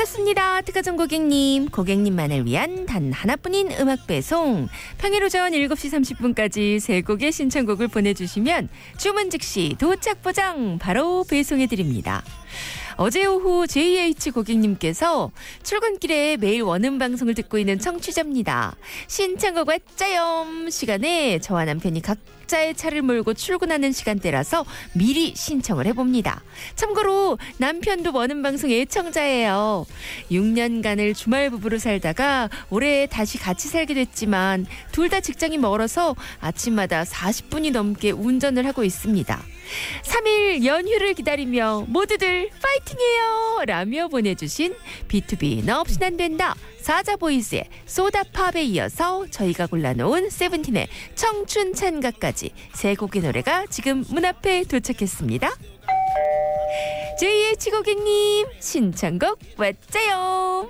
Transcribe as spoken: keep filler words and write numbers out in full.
반갑습니다. 특가점 고객님. 고객님만을 위한 단 하나뿐인 음악 배송. 평일 오전 일곱 시 삼십 분까지 세 곡의 신청곡을 보내주시면 주문 즉시 도착 보장 바로 배송해드립니다. 어제 오후 제이에이치 고객님께서 출근길에 매일 원음 방송을 듣고 있는 청취자입니다. 신청곡 왔자염 시간에 저와 남편이 각자의 차를 몰고 출근하는 시간대라서 미리 신청을 해봅니다. 참고로 남편도 원음 방송 애청자예요. 육 년간을 주말 부부로 살다가 올해 다시 같이 살게 됐지만 둘 다 직장이 멀어서 아침마다 사십 분이 넘게 운전을 하고 있습니다. 삼 일 연휴를 기다리며 모두들 파이팅해요 라며 보내주신 비투비 너 없인 안 된다 사자보이즈의 소다팝에 이어서 저희가 골라놓은 세븐틴의 청춘 찬가까지 세 곡의 노래가 지금 문 앞에 도착했습니다. 제이에이치 고객님 신청곡 왔자요.